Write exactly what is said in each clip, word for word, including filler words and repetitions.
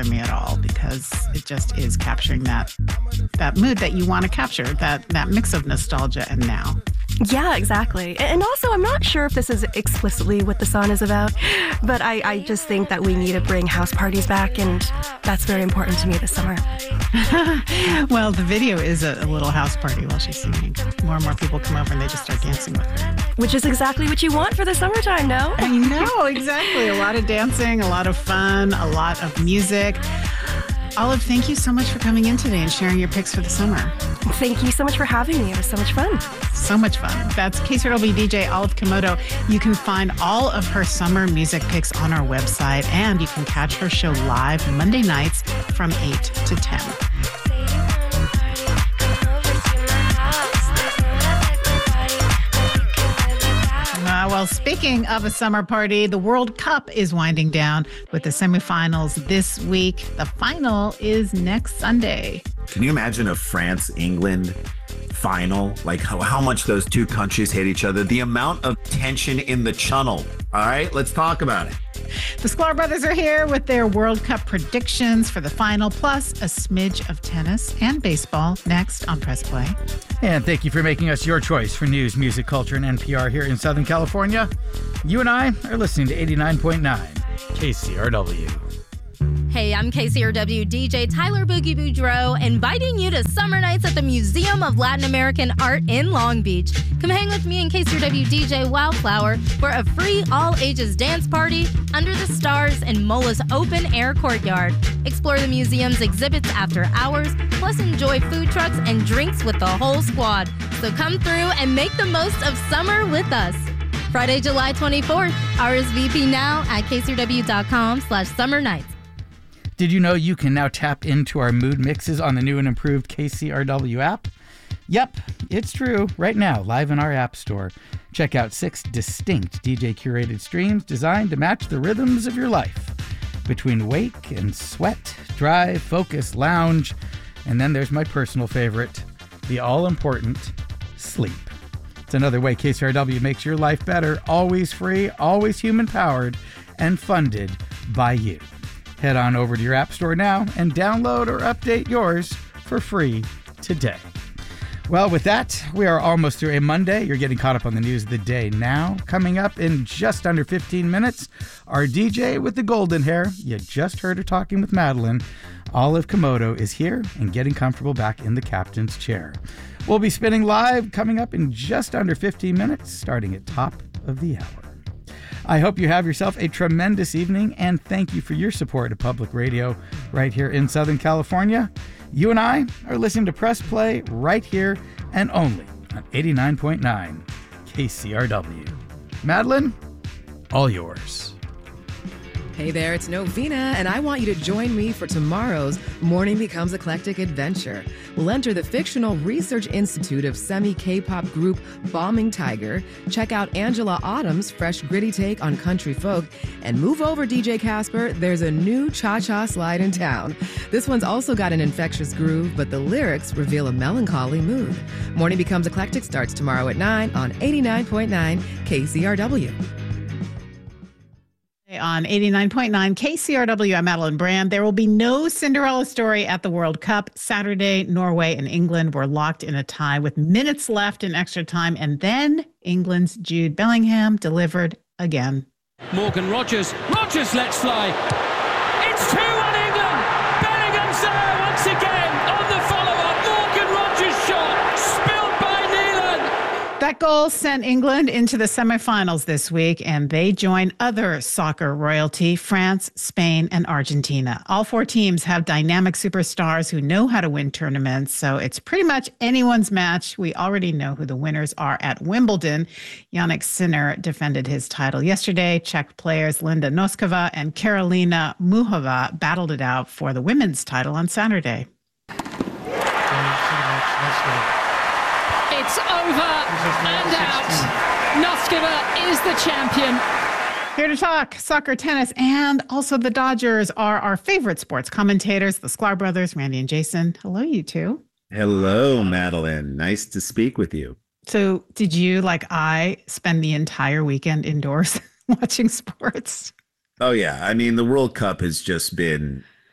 bother me at all because it just is capturing that that mood that you want to capture, that, that mix of nostalgia and now. Yeah, exactly. And also, I'm not sure if this is explicitly what the song is about, but I, I just think that we need to bring house parties back, and that's very important to me this summer. Well, the video is a, a little house party while she's singing. More and more people come over and they just start dancing with her. Which is exactly what you want for the summertime, no? I know, exactly. A lot of dancing, a lot of fun, a lot of music. Olive, thank you so much for coming in today and sharing your picks for the summer. Thank you so much for having me. It was so much fun. So much fun. That's K C R W D J Olive Komodo. You can find all of her summer music picks on our website, and you can catch her show live Monday nights from eight to ten. Uh, well, speaking of a summer party, the World Cup is winding down with the semifinals this week. The final is next Sunday. Can you imagine a France-England final? Like how, how much those two countries hate each other? The amount of tension in the channel. All right, let's talk about it. The Sklar brothers are here with their World Cup predictions for the final, plus a smidge of tennis and baseball next on Press Play. And thank you for making us your choice for news, music, culture, and N P R here in Southern California. You and I are listening to eighty-nine point nine K C R W. Hey, I'm K C R W D J Tyler Boogie Boudreaux, inviting you to summer nights at the Museum of Latin American Art in Long Beach. Come hang with me and K C R W D J Wildflower for a free all-ages dance party under the stars in Mola's open-air courtyard. Explore the museum's exhibits after hours, plus enjoy food trucks and drinks with the whole squad. So come through and make the most of summer with us. Friday, July twenty-fourth. R S V P now at k c r w dot com slash summer nights. Did you know you can now tap into our mood mixes on the new and improved K C R W app? Yep, it's true. Right now, live in our app store. Check out six distinct D J curated streams designed to match the rhythms of your life. Between wake and sweat, drive, focus, lounge, and then there's my personal favorite, the all-important sleep. It's another way K C R W makes your life better, always free, always human-powered, and funded by you. Head on over to your app store now and download or update yours for free today. Well, with that, we are almost through a Monday. You're getting caught up on the news of the day now. Coming up in just under fifteen minutes, our D J with the golden hair, you just heard her talking with Madeline, Olive Komodo, is here and getting comfortable back in the captain's chair. We'll be spinning live coming up in just under fifteen minutes, starting at top of the hour. I hope you have yourself a tremendous evening, and thank you for your support of public radio right here in Southern California. You and I are listening to Press Play right here and only on eighty-nine point nine K C R W. Madeline, all yours. Hey there, it's Novena, and I want you to join me for tomorrow's Morning Becomes Eclectic adventure. We'll enter the fictional research institute of semi-K-pop group Bombing Tiger, check out Angela Autumn's fresh gritty take on country folk, and move over, D J Casper, there's a new cha-cha slide in town. This one's also got an infectious groove, but the lyrics reveal a melancholy mood. Morning Becomes Eclectic starts tomorrow at nine on eighty-nine point nine K C R W. On eighty-nine point nine K C R W, I'm Madeline Brand. There will be no Cinderella story at the World Cup. Saturday, Norway and England were locked in a tie with minutes left in extra time. And then England's Jude Bellingham delivered again. Morgan Rogers. Rogers lets fly. It's two on England. Bellingham's there once again on the follow-up. Morgan Rogers shot. Spilled by Neelan. That goal sent England into the semifinals this week, and they join other soccer royalty, France, Spain, and Argentina. All four teams have dynamic superstars who know how to win tournaments, so it's pretty much anyone's match. We already know who the winners are at Wimbledon. Jannik Sinner defended his title yesterday. Czech players Linda Noskova and Karolina Muchova battled it out for the women's title on Saturday. It's over and out. Noskova is the champion. Here to talk soccer, tennis, and also the Dodgers are our favorite sports commentators, the Sklar brothers, Randy and Jason. Hello, you two. Hello, Madeline. Nice to speak with you. So did you, like I, spend the entire weekend indoors watching sports? Oh, yeah. I mean, the World Cup has just been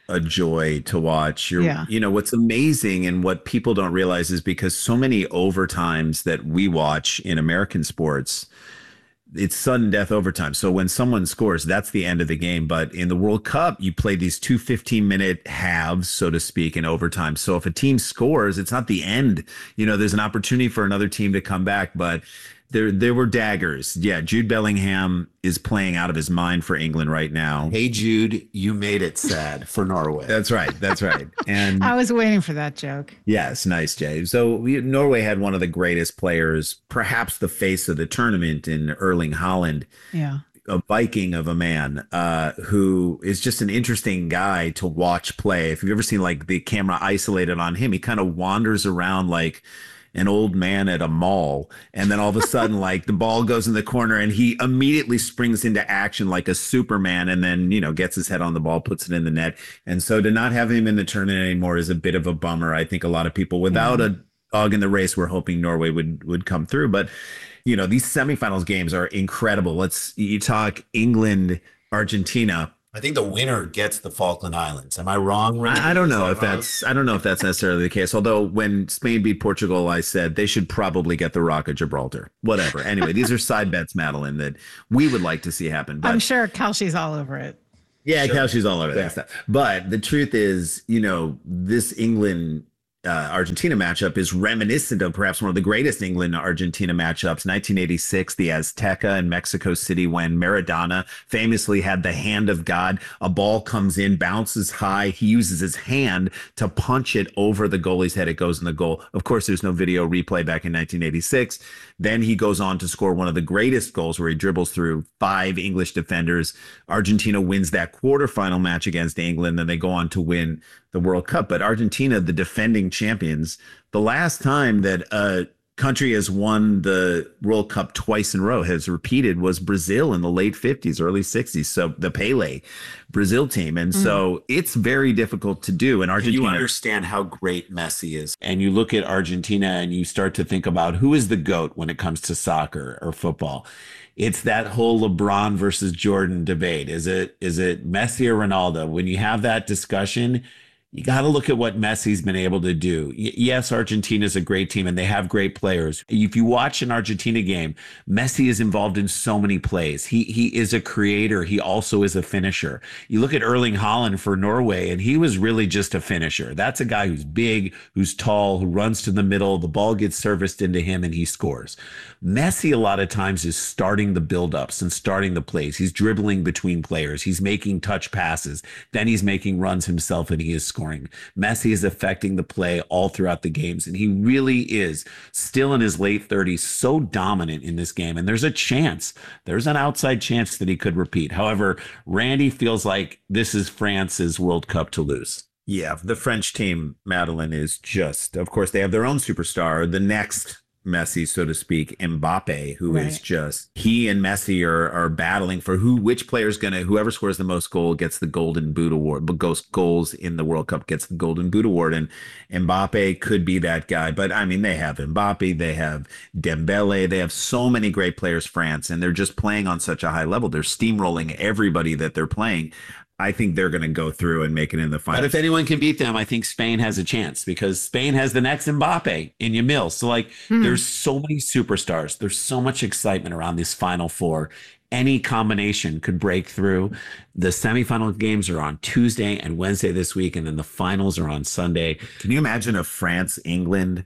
a joy to watch. You're, Yeah. you know, what's amazing and what people don't realize is because so many overtimes that we watch in American sports, it's sudden death overtime. So when someone scores, that's the end of the game. But in the World Cup, you play these two fifteen minute halves, so to speak, in overtime. So if a team scores, it's not the end. You know, there's an opportunity for another team to come back, but there there were daggers. Yeah, Jude Bellingham is playing out of his mind for England right now. Hey, Jude, you made it sad for Norway. That's right. That's right. And I was waiting for that joke. yes, nice, Jay. So we, Norway had one of the greatest players, perhaps the face of the tournament in Erling Haaland. Yeah. A Viking of a man uh, who is just an interesting guy to watch play. If you've ever seen like the camera isolated on him, he kind of wanders around like an old man at a mall. And then all of a sudden, like the ball goes in the corner and he immediately springs into action like a Superman and then, you know, gets his head on the ball, puts it in the net. And so to not have him in the tournament anymore is a bit of a bummer. I think a lot of people without yeah. a dog in the race were hoping Norway would, would come through. But, you know, these semifinals games are incredible. Let's, you talk England, Argentina. I think the winner gets the Falkland Islands. Am I wrong, Randy? I, I don't know that if wrong? that's I don't know if that's necessarily the case. Although when Spain beat Portugal, I said they should probably get the Rock of Gibraltar. Whatever. Anyway, these are side bets, Madeline, that we would like to see happen. But I'm sure Kelsey's all over it. yeah, Sure. Kelsey's all over Yeah. that stuff. But the truth is, you know, this England uh, Argentina matchup is reminiscent of perhaps one of the greatest England Argentina matchups, nineteen eighty-six, the Azteca in Mexico City, when Maradona famously had the hand of God. A ball comes in, bounces high. He uses his hand to punch it over the goalie's head. It goes in the goal. Of course, there's no video replay back in nineteen eighty-six. Then he goes on to score one of the greatest goals where he dribbles through five English defenders. Argentina wins that quarterfinal match against England. Then they go on to win the World Cup. But Argentina, the defending champions, the last time that a country has won the World Cup twice in a row, has repeated, was Brazil in the late fifties, early sixties. So the Pele Brazil team. And mm. so it's very difficult to do. And Argentina, you understand how great Messi is. And you look at Argentina and you start to think about who is the GOAT when it comes to soccer or football. It's that whole LeBron versus Jordan debate. Is it is it Messi or Ronaldo? When you have that discussion, you got to look at what Messi's been able to do. Y- yes, Argentina's a great team and they have great players. If you watch an Argentina game, Messi is involved in so many plays. He he is a creator. He also is a finisher. You look at Erling Haaland for Norway, and he was really just a finisher. That's a guy who's big, who's tall, who runs to the middle. The ball gets serviced into him and he scores. Messi a lot of times is starting the buildups and starting the plays. He's dribbling between players. He's making touch passes. Then he's making runs himself and he is scoring. Messi is affecting the play all throughout the games. And he really is still in his late thirties, so dominant in this game. And there's a chance, there's an outside chance that he could repeat. However, Randy feels like this is France's World Cup to lose. yeah, the French team, Madeline, is just, of course, they have their own superstar, the next Messi, so to speak, Mbappe, who Right. is just, he and Messi are are battling for who, which player is going to, whoever scores the most goal gets the Golden Boot Award, but goes goals in the World Cup gets the Golden Boot Award. And Mbappe could be that guy. But I mean, they have Mbappe, they have Dembele, they have so many great players, France, and they're just playing on such a high level. They're steamrolling everybody that they're playing. I think they're going to go through and make it in the final. But if anyone can beat them, I think Spain has a chance because Spain has the next Mbappe in Yamil. So like Hmm. there's so many superstars. There's so much excitement around this Final Four. Any combination could break through. The semifinal games are on Tuesday and Wednesday this week, and then the finals are on Sunday. Can you imagine a France England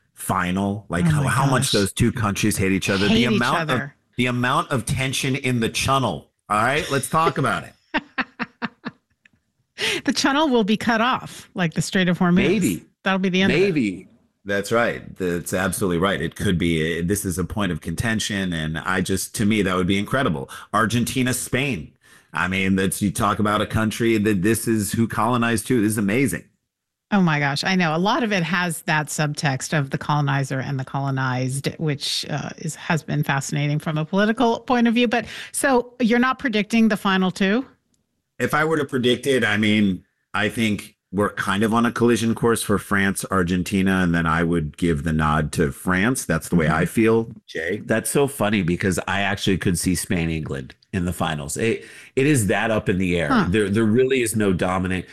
final? Like Oh how, my how much gosh. those two countries hate each other. Hate the each amount of other. the amount of tension in the channel. All right, let's talk about it. The channel will be cut off, like the Strait of Hormuz. Maybe. That'll be the end of it. Maybe. That's right. That's absolutely right. It could be. This is a point of contention, and I just, to me, that would be incredible. Argentina, Spain. I mean, that's, you talk about a country that this is who colonized too. This is amazing. Oh my gosh, I know. A lot of it has that subtext of the colonizer and the colonized, which uh, is has been fascinating from a political point of view. But so you're not predicting the final two? If I were to predict it, I mean, I think we're kind of on a collision course for France, Argentina, and then I would give the nod to France. That's the way I feel, Jay. That's so funny because I actually could see Spain, England in the finals. It, it is that up in the air. Huh. There, there really is no dominant.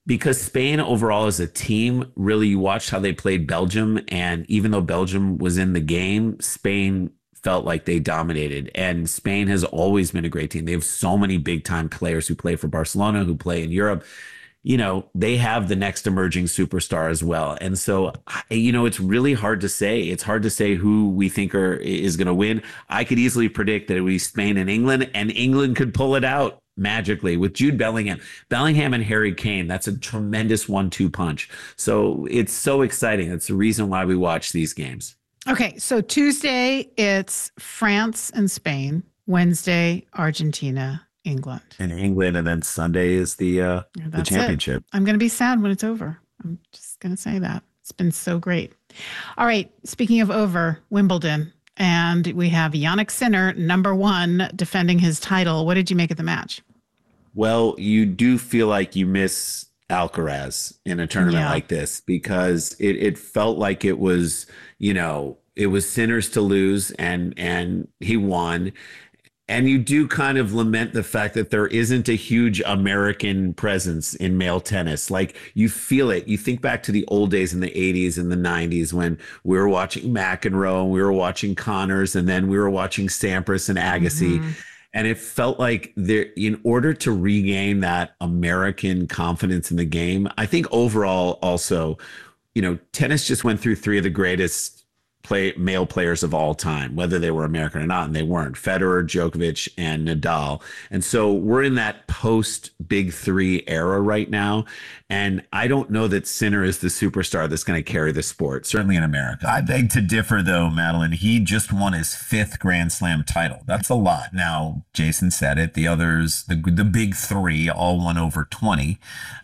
because Spain overall as a team, really, you watched how they played Belgium. And even though Belgium was in the game, Spain felt like they dominated. And Spain has always been a great team. They have so many big time players who play for Barcelona, who play in Europe. You know, they have the next emerging superstar as well. And so, you know, it's really hard to say. It's hard to say who we think are is going to win. I could easily predict that it would be Spain and England, and England could pull it out magically with Jude Bellingham. Bellingham and Harry Kane, that's a tremendous one two punch. So it's so exciting. That's the reason why we watch these games. Okay, so Tuesday, it's France and Spain. Wednesday, Argentina, England. In England, and then Sunday is the uh, the championship. It. I'm going to be sad when it's over. I'm just going to say that. It's been so great. All right, speaking of over, Wimbledon, and we have Jannik Sinner, number one, defending his title. What did you make of the match? Well, you do feel like you miss Alcaraz in a tournament yeah. like this, because it, it felt like it was, you know, it was Sinner's to lose, and and he won. And you do kind of lament the fact that there isn't a huge American presence in male tennis. Like, you feel it. You think back to the old days in the eighties and the nineties when we were watching McEnroe, and we were watching Connors, and then we were watching Sampras and Agassi. Mm-hmm. And it felt like there, in order to regain that American confidence in the game, I think overall also, you know, tennis just went through three of the greatest play male players of all time, whether they were American or not, and they weren't: Federer, Djokovic, and Nadal. And so we're in that post big three era right now. And I don't know that Sinner is the superstar that's going to carry the sport, certainly in America. I beg to differ, though, Madeline. He just won his fifth Grand Slam title. That's a lot. Now, Jason said it. The others, the the big three, all won over twenty.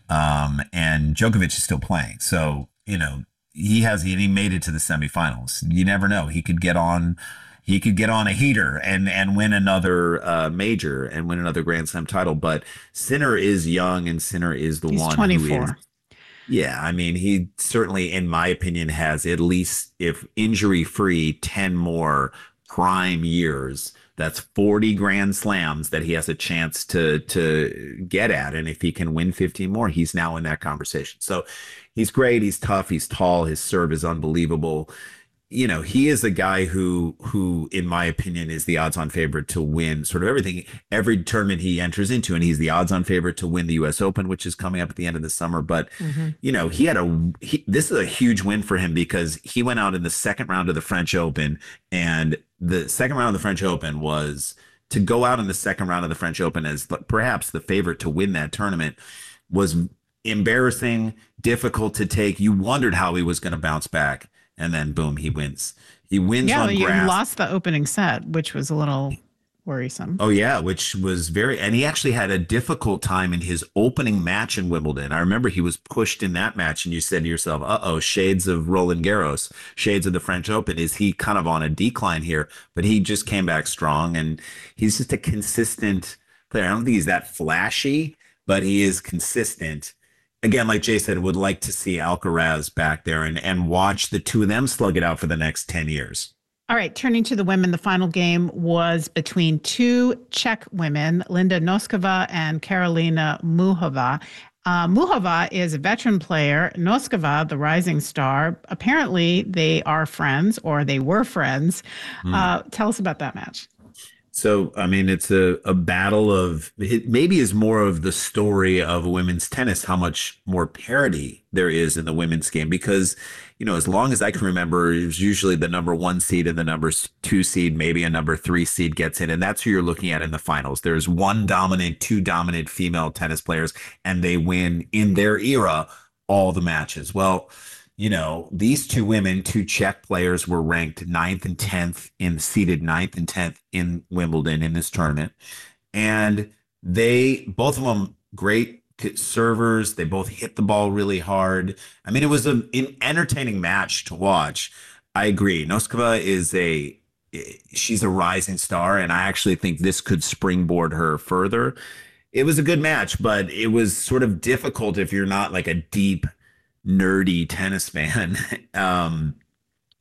Um, and Djokovic is still playing. So, you know, he has he made it to the semifinals. You never know. He could get on he could get on a heater and and win another uh, major and win another Grand Slam title. But Sinner is young, and Sinner is the He's one twenty-four. Who is, yeah, I mean, he certainly, in my opinion, has at least, if injury free, ten more prime years. That's forty Grand Slams that he has a chance to to get at. And if he can win fifteen more, he's now in that conversation. So he's great. He's tough. He's tall. His serve is unbelievable. You know, he is a guy who, who, in my opinion, is the odds-on favorite to win sort of everything, every tournament he enters into. And he's the odds-on favorite to win the U S Open, which is coming up at the end of the summer. But, mm-hmm. you know, he had a, he, this is a huge win for him, because he went out in the second round of the French Open, and the second round of the French Open was to go out in the second round of the French Open as perhaps the favorite to win that tournament was embarrassing, difficult to take. You wondered how he was going to bounce back. And then, boom, he wins. He wins yeah, on you grass. lost the opening set, which was a little worrisome. Oh, yeah, which was very – and he actually had a difficult time in his opening match in Wimbledon. I remember he was pushed in that match, and you said to yourself, uh-oh, shades of Roland Garros, shades of the French Open. Is he kind of on a decline here? But he just came back strong, and he's just a consistent player. I don't think he's that flashy, but he is consistent. Again, like Jay said, would like to see Alcaraz back there and, and watch the two of them slug it out for the next ten years. All right, turning to the women, the final game was between two Czech women, Linda Noskova and Karolina Muchova. Uh, Muchova is a veteran player. Noskova, the rising star. Apparently, they are friends, or they were friends. Mm. Uh, tell us about that match. So, I mean, it's a, a battle of, it maybe is more of the story of women's tennis, how much more parity there is in the women's game. Because, you know, as long as I can remember, it was usually the number one seed and the number two seed, maybe a number three seed gets in. And that's who you're looking at in the finals. There's one dominant, two dominant female tennis players, and they win in their era all the matches. Well, you know, these two women, two Czech players, were ranked ninth and tenth in seeded ninth and tenth in Wimbledon in this tournament. And they, both of them, great servers. They both hit the ball really hard. I mean, it was a, an entertaining match to watch. I agree. Noskova is a, she's a rising star, and I actually think this could springboard her further. It was a good match, but it was sort of difficult if you're not like a deep, nerdy tennis fan. um,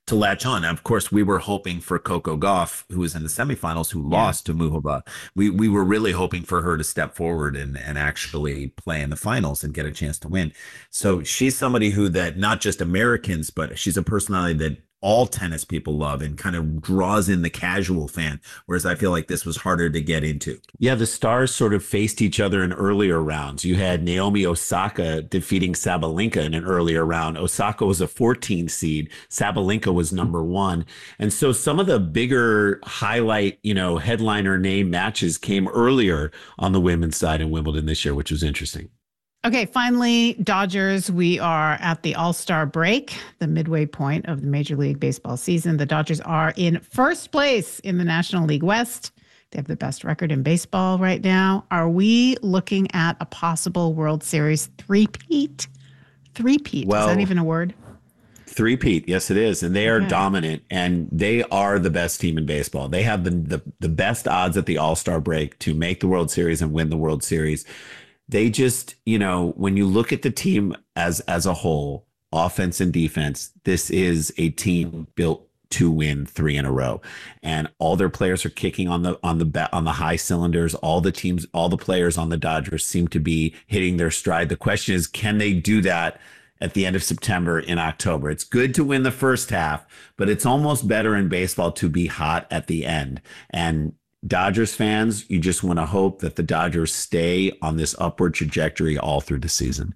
to latch on. Of course, we were hoping for Coco Gauff, who was in the semifinals, who yeah. lost to Muhova. We we were really hoping for her to step forward and, and actually play in the finals and get a chance to win. So she's somebody who that not just Americans, but she's a personality that all tennis people love and kind of draws in the casual fan, whereas I feel like this was harder to get into. Yeah, the stars sort of faced each other in earlier rounds. You had Naomi Osaka defeating Sabalenka in an earlier round. Osaka was a fourteen seed. Sabalenka was number one. And so some of the bigger highlight, you know, headliner name matches came earlier on the women's side in Wimbledon this year, which was interesting. Okay, finally, Dodgers. We are at the All-Star break, the midway point of the Major League Baseball season. The Dodgers are in first place in the National League West. They have the best record in baseball right now. Are we looking at a possible World Series three-peat? Three-peat, well, is that even a word? Three-peat, yes, it is. And they are okay. dominant, and they are the best team in baseball. They have the, the, the best odds at the All-Star break to make the World Series and win the World Series. They just, you know, when you look at the team as as a whole, offense and defense, this is a team built to win three in a row, and all their players are kicking on the on the on the high cylinders. All the teams, all the players on the Dodgers seem to be hitting their stride. The question is, can they do that at the end of September, in October? It's good to win the first half, but it's almost better in baseball to be hot at the end. And Dodgers fans, you just want to hope that the Dodgers stay on this upward trajectory all through the season.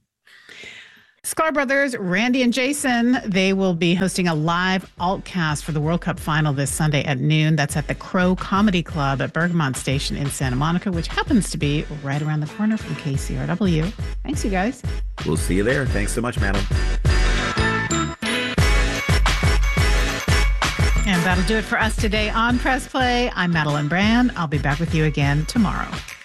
Sklar brothers, Randy and Jason, they will be hosting a live altcast for the World Cup final this Sunday at noon. That's at the Crow Comedy Club at Bergamot Station in Santa Monica, which happens to be right around the corner from K C R W. Thanks, you guys. We'll see you there. Thanks so much, Madeline. And that'll do it for us today on Press Play. I'm Madeline Brand. I'll be back with you again tomorrow.